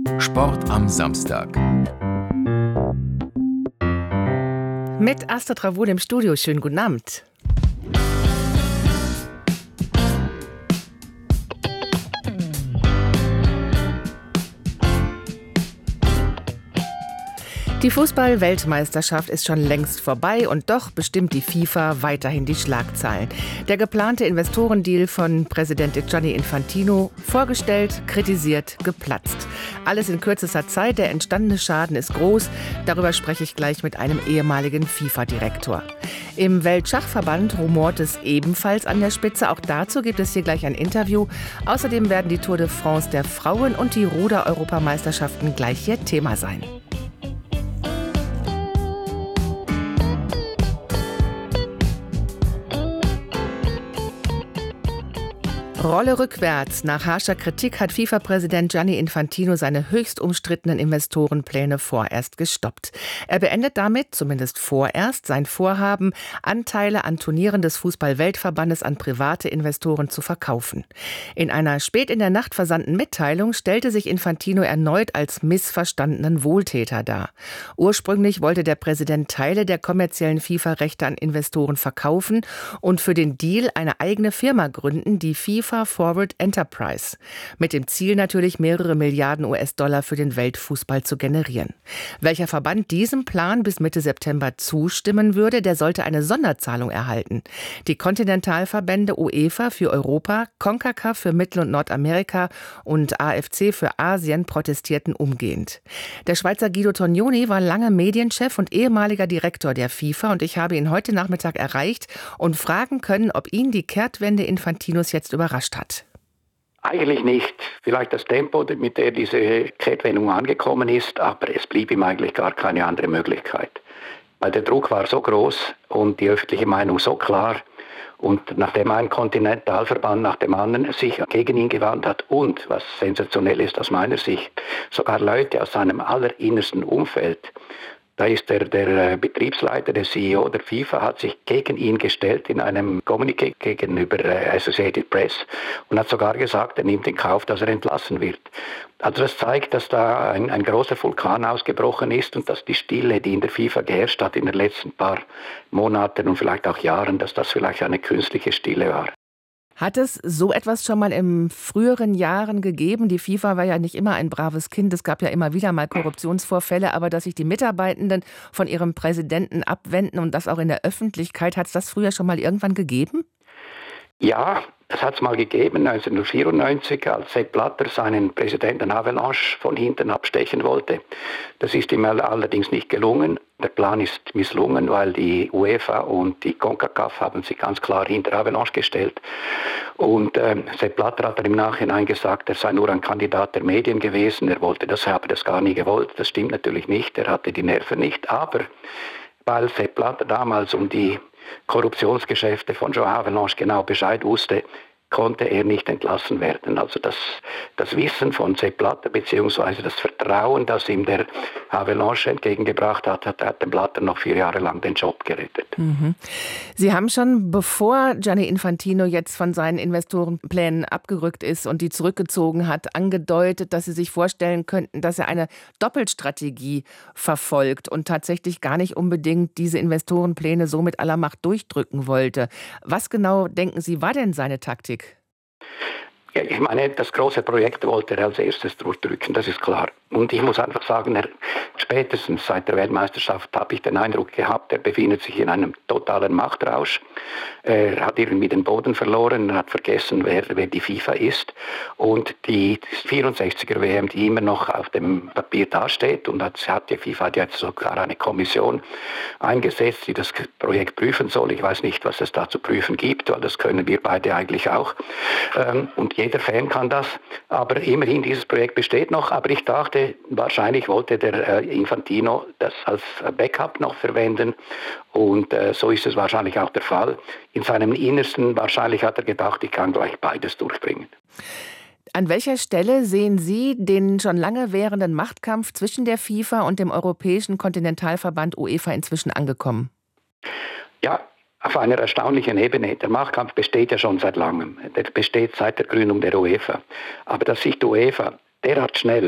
Sport am Samstag. Mit Astrid Ravul im Studio. Schönen guten Abend. Die Fußball-Weltmeisterschaft ist schon längst vorbei und doch bestimmt die FIFA weiterhin die Schlagzeilen. Der geplante Investorendeal von Präsident Gianni Infantino, vorgestellt, kritisiert, geplatzt. Alles in kürzester Zeit, der entstandene Schaden ist groß. Darüber spreche ich gleich mit einem ehemaligen FIFA-Direktor. Im Weltschachverband rumort es ebenfalls an der Spitze. Auch dazu gibt es hier gleich ein Interview. Außerdem werden die Tour de France der Frauen und die Ruder-Europameisterschaften gleich hier Thema sein. Rolle rückwärts. Nach harscher Kritik hat FIFA-Präsident Gianni Infantino seine höchst umstrittenen Investorenpläne vorerst gestoppt. Er beendet damit, zumindest vorerst, sein Vorhaben, Anteile an Turnieren des Fußball-Weltverbandes an private Investoren zu verkaufen. In einer spät in der Nacht versandten Mitteilung stellte sich Infantino erneut als missverstandenen Wohltäter dar. Ursprünglich wollte der Präsident Teile der kommerziellen FIFA-Rechte an Investoren verkaufen und für den Deal eine eigene Firma gründen, die FIFA Forward Enterprise, mit dem Ziel natürlich mehrere Milliarden US-Dollar für den Weltfußball zu generieren. Welcher Verband diesem Plan bis Mitte September zustimmen würde, der sollte eine Sonderzahlung erhalten. Die Kontinentalverbände UEFA für Europa, CONCACAF für Mittel- und Nordamerika und AFC für Asien protestierten umgehend. Der Schweizer Guido Tognoni war lange Medienchef und ehemaliger Direktor der FIFA und ich habe ihn heute Nachmittag erreicht und fragen können, ob ihn die Kehrtwende Infantinos jetzt überrascht hat. Eigentlich nicht. Vielleicht das Tempo, mit dem diese Kehrtwendung angekommen ist, aber es blieb ihm eigentlich gar keine andere Möglichkeit. Weil der Druck war so groß und die öffentliche Meinung so klar und nachdem ein Kontinentalverband nach dem anderen sich gegen ihn gewandt hat und, was sensationell ist aus meiner Sicht, sogar Leute aus seinem allerinnersten Umfeld, da ist der Betriebsleiter, der CEO der FIFA, hat sich gegen ihn gestellt in einem Kommuniqué gegenüber Associated Press und hat sogar gesagt, er nimmt in Kauf, dass er entlassen wird. Also das zeigt, dass da ein großer Vulkan ausgebrochen ist und dass die Stille, die in der FIFA geherrscht hat in den letzten paar Monaten und vielleicht auch Jahren, dass das vielleicht eine künstliche Stille war. Hat es so etwas schon mal in früheren Jahren gegeben? Die FIFA war ja nicht immer ein braves Kind. Es gab ja immer wieder mal Korruptionsvorfälle. Aber dass sich die Mitarbeitenden von ihrem Präsidenten abwenden und das auch in der Öffentlichkeit, hat es das früher schon mal irgendwann gegeben? Ja, das hat es mal gegeben, 1994, als Sepp Blatter seinen Präsidenten Havelange von hinten abstechen wollte. Das ist ihm allerdings nicht gelungen. Der Plan ist misslungen, weil die UEFA und die CONCACAF haben sich ganz klar hinter Havelange gestellt. Und Sepp Blatter hat dann im Nachhinein gesagt, er sei nur ein Kandidat der Medien gewesen. Er habe das gar nie gewollt. Das stimmt natürlich nicht. Er hatte die Nerven nicht. Aber weil Sepp Blatter damals um die Korruptionsgeschäfte von João Havelange genau Bescheid wusste, konnte er nicht entlassen werden. Also das Wissen von Sepp Blatter bzw. das Vertrauen, das ihm der Havelange entgegengebracht hat, hat dem Blatter noch 4 Jahre lang den Job gerettet. Mhm. Sie haben schon, bevor Gianni Infantino jetzt von seinen Investorenplänen abgerückt ist und die zurückgezogen hat, angedeutet, dass Sie sich vorstellen könnten, dass er eine Doppelstrategie verfolgt und tatsächlich gar nicht unbedingt diese Investorenpläne so mit aller Macht durchdrücken wollte. Was genau, denken Sie, war denn seine Taktik? Ja, ich meine, das große Projekt wollte er als erstes durchdrücken, das ist klar. Und ich muss einfach sagen, spätestens seit der Weltmeisterschaft habe ich den Eindruck gehabt, er befindet sich in einem totalen Machtrausch. Er hat irgendwie den Boden verloren, er hat vergessen, wer die FIFA ist. Und die 64er-WM, die immer noch auf dem Papier dasteht, und die FIFA hat jetzt sogar eine Kommission eingesetzt, die das Projekt prüfen soll. Ich weiß nicht, was es da zu prüfen gibt, weil das können wir beide eigentlich auch. Und jeder Fan kann das. Aber immerhin, dieses Projekt besteht noch. Aber ich dachte, wahrscheinlich wollte der Infantino das als Backup noch verwenden. Und so ist es wahrscheinlich auch der Fall. In seinem Innersten wahrscheinlich hat er gedacht, ich kann gleich beides durchbringen. An welcher Stelle sehen Sie den schon lange währenden Machtkampf zwischen der FIFA und dem Europäischen Kontinentalverband UEFA inzwischen angekommen? Ja, auf einer erstaunlichen Ebene. Der Machtkampf besteht ja schon seit langem. Der besteht seit der Gründung der UEFA. Aber dass sich die UEFA derart schnell